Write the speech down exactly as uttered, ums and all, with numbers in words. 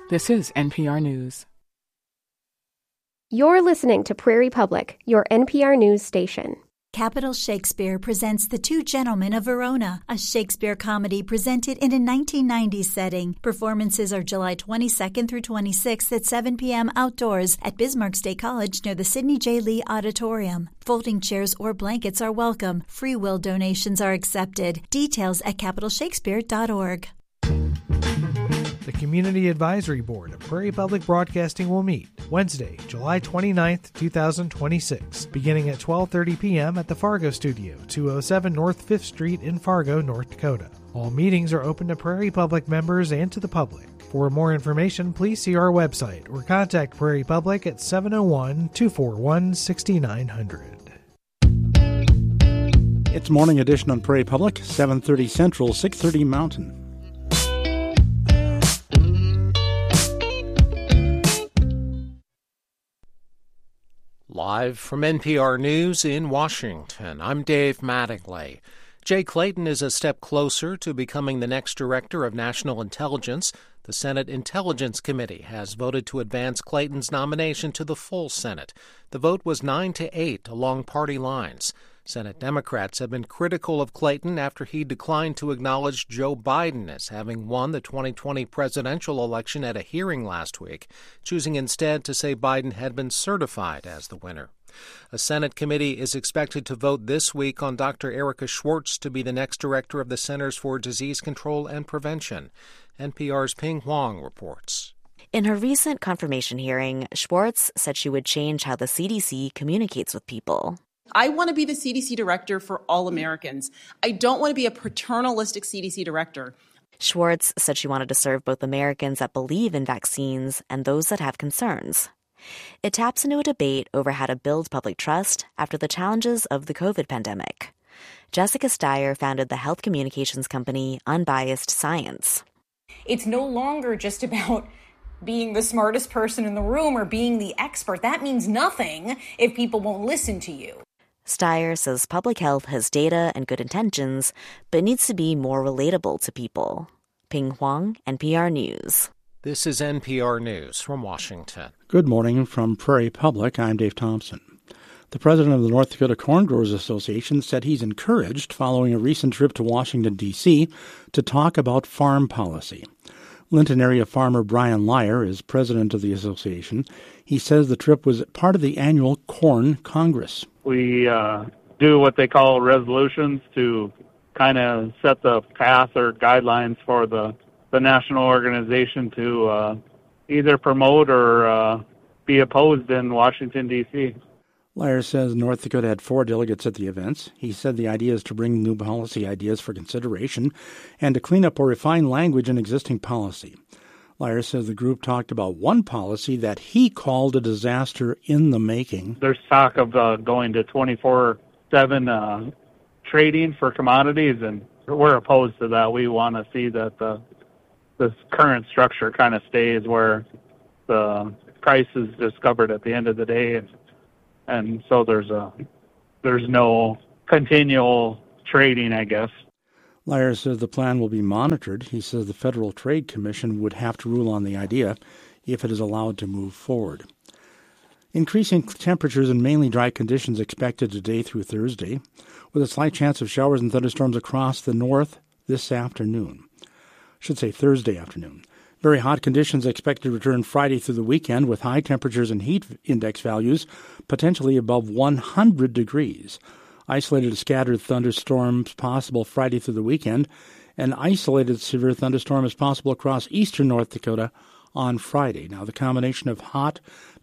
This is N P R News. You're listening to Prairie Public, your N P R News station. Capitol Shakespeare presents The Two Gentlemen of Verona, a Shakespeare comedy presented in a nineteen nineties setting. Performances are July twenty-second through twenty-sixth at seven p.m. outdoors at Bismarck State College near the Sidney J. Lee Auditorium. Folding chairs or blankets are welcome. Free will donations are accepted. Details at capital shakespeare dot org. The Community Advisory Board of Prairie Public Broadcasting will meet Wednesday, July twenty-ninth, twenty twenty-six, beginning at twelve thirty p.m. at the Fargo Studio, two oh seven North fifth Street in Fargo, North Dakota. All meetings are open to Prairie Public members and to the public. For more information, please see our website or contact Prairie Public at seven oh one, two four one, six nine zero zero. It's Morning Edition on Prairie Public, seven thirty Central, six thirty Mountain. Live from N P R News in Washington, I'm Dave Mattingly. Jay Clayton is a step closer to becoming the next Director of National Intelligence. The Senate Intelligence Committee has voted to advance Clayton's nomination to the full Senate. The vote was nine to eight along party lines. Senate Democrats have been critical of Clayton after he declined to acknowledge Joe Biden as having won the twenty twenty presidential election at a hearing last week, choosing instead to say Biden had been certified as the winner. A Senate committee is expected to vote this week on Doctor Erica Schwartz to be the next director of the Centers for Disease Control and Prevention. N P R's Ping Huang reports. In her recent confirmation hearing, Schwartz said she would change how the C D C communicates with people. I want to be the C D C director for all Americans. I don't want to be a paternalistic C D C director. Schwartz said she wanted to serve both Americans that believe in vaccines and those that have concerns. It taps into a debate over how to build public trust after the challenges of the COVID pandemic. Jessica Steyer founded the health communications company Unbiased Science. It's no longer just about being the smartest person in the room or being the expert. That means nothing if people won't listen to you. Steyer says public health has data and good intentions, but needs to be more relatable to people. Ping Huang, N P R News. This is N P R News from Washington. Good morning from Prairie Public. I'm Dave Thompson. The president of the North Dakota Corn Growers Association said he's encouraged, following a recent trip to Washington, D C, to talk about farm policy. Linton area farmer Brian Lyer is president of the association. He says the trip was part of the annual Corn Congress. We uh, do what they call resolutions to kind of set the path or guidelines for the, the national organization to uh, either promote or uh, be opposed in Washington, D C Lyer says North Dakota had four delegates at the events. He said the idea is to bring new policy ideas for consideration and to clean up or refine language in existing policy. Lyer says the group talked about one policy that he called a disaster in the making. There's talk of uh, going to twenty-four seven uh, trading for commodities, and we're opposed to that. We want to see that the this current structure kind of stays where the price is discovered at the end of the day, and, and so there's a there's no continual trading, I guess. Lyer says the plan will be monitored. He says the Federal Trade Commission would have to rule on the idea if it is allowed to move forward. Increasing temperatures and mainly dry conditions expected today through Thursday, with a slight chance of showers and thunderstorms across the north this afternoon. I should say Thursday afternoon. Very hot conditions expected to return Friday through the weekend, with high temperatures and heat index values potentially above one hundred degrees. Isolated scattered thunderstorms possible Friday through the weekend. An isolated severe thunderstorm is possible across eastern North Dakota on Friday. Now, the combination of hot,